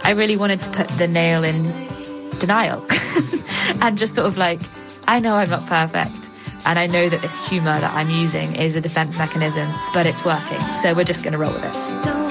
I really wanted to put the nail in denial and just sort of like, I know I'm not perfect. And I know that this humour that I'm using is a defence mechanism, but it's working. So we're just going to roll with it.